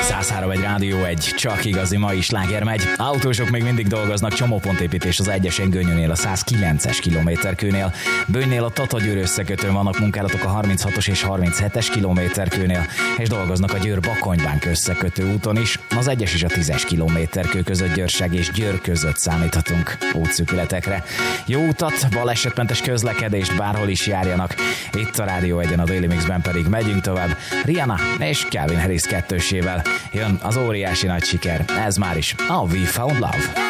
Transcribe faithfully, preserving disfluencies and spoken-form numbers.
száz három egy Rádió egy, csak igazi mai sláger megy. Autósok még mindig dolgoznak, csomópontépítés az egyesen Gönyönél a száz kilences kilométerkőnél. Bönynél a Tata-Győr összekötőn vannak munkálatok a harminchatos és harminchetes kilométerkőnél, és dolgoznak a Győr-Bakonybank összekötő úton is. Az egyes és a tízes kilométerkő között Győrseg és Győr között számíthatunk útszűkületekre. Jó utat, balesetmentes közlekedést, bárhol is járjanak. Itt a Rádió egyen, a Daily Mixben pedig megyünk tovább Rihanna és Calvin Harris kettősével. Jön az óriási nagy siker, ez már is a We Found Love.